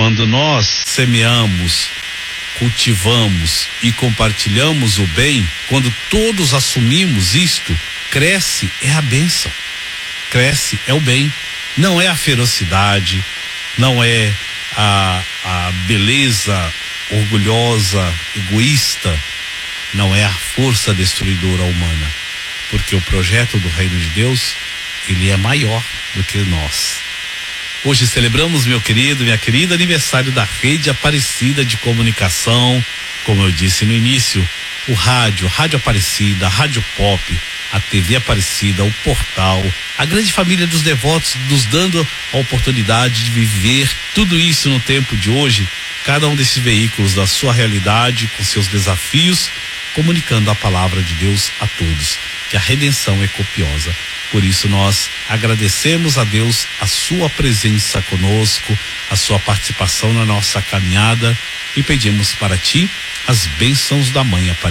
Quando nós semeamos, cultivamos e compartilhamos o bem, quando todos assumimos isto, cresce é a bênção, cresce é o bem, não é a ferocidade, não é a beleza orgulhosa, egoísta, não é a força destruidora humana, porque o projeto do reino de Deus, ele é maior do que nós. Hoje celebramos, meu querido, minha querida, aniversário da Rede Aparecida de Comunicação, como eu disse no início, o rádio, Rádio Aparecida, a Rádio Pop, a TV Aparecida, o portal, a grande família dos devotos nos dando a oportunidade de viver tudo isso no tempo de hoje, cada um desses veículos da sua realidade, com seus desafios, comunicando a palavra de Deus a todos, que a redenção é copiosa. Por isso nós agradecemos a Deus a sua presença conosco, a sua participação na nossa caminhada e pedimos para ti as bênçãos da Mãe Aparecida.